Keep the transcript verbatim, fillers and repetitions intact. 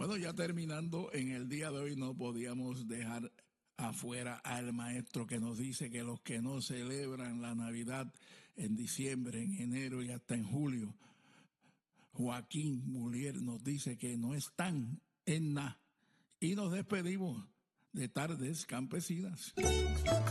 Bueno, ya terminando, en el día de hoy no podíamos dejar afuera al maestro que nos dice que los que no celebran la Navidad en diciembre, en enero y hasta en julio, Joaquín Mulier nos dice que no están en nada. Y nos despedimos de Tardes Campesinas.